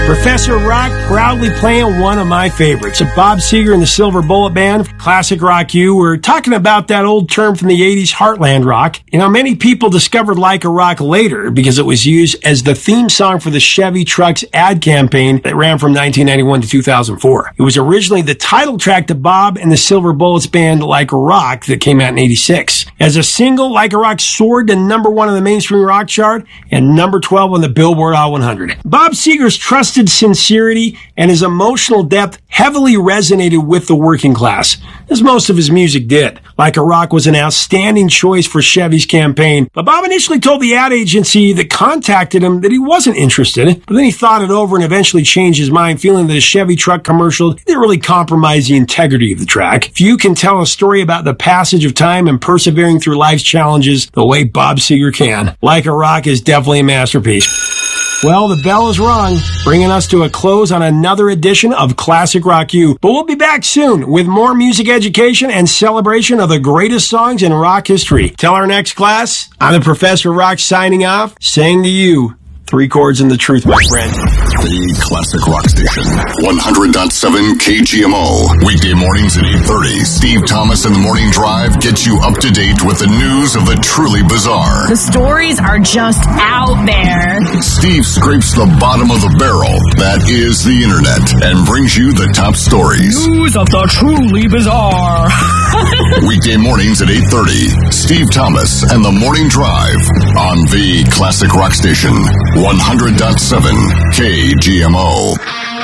Professor Rock proudly playing one of my favorites, Bob Seger and the Silver Bullet Band, Classic Rock U. We're talking about that old term from the 80s, Heartland Rock. You know, many people discovered Like a Rock later because it was used as the theme song for the Chevy Trucks ad campaign that ran from 1991 to 2004. It was originally the title track to Bob and the Silver Bullets Band, Like a Rock, that came out in 86. As a single, Like a Rock soared to number 1 on the mainstream rock chart and number 12 on the Billboard Hot 100. Bob Seger's trusted sincerity and his emotional depth heavily resonated with the working class, as most of his music did. Like a Rock was an outstanding choice for Chevy's campaign, but Bob initially told the ad agency that contacted him that he wasn't interested, but then he thought it over and eventually changed his mind, feeling that a Chevy truck commercial didn't really compromise the integrity of the track. Few can tell a story about the passage of time and persevering through life's challenges the way Bob Seger can. Like a Rock is definitely a masterpiece. Well, the bell is rung, bringing us to a close on another edition of Classic Rock U. But we'll be back soon with more music education and celebration of the greatest songs in rock history. Till our next class, I'm the Professor Rock signing off, saying to you, 3 chords and the truth, my friend. The Classic Rock Station, 100.7 KGMO. Weekday mornings at 8:30. Steve Thomas and the Morning Drive gets you up to date with the news of the truly bizarre. The stories are just out there. Steve scrapes the bottom of the barrel, that is the internet, and brings you the top stories. News of the truly bizarre. Weekday mornings at 8:30. Steve Thomas and the Morning Drive on the Classic Rock Station, 100.7 KGMO.